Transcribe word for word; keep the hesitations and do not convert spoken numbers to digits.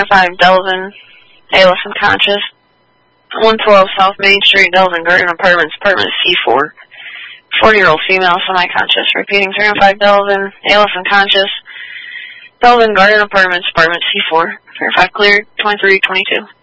oh five Delvin, Alice unconscious. one twelve South Main Street, Delvin Garden Apartments, apartment C four. forty-year-old female, semi-conscious. Repeating, three oh five Delvin, Alice unconscious. Delvin Garden Apartments, apartment C four. three oh five cleared, twenty-three twenty-two.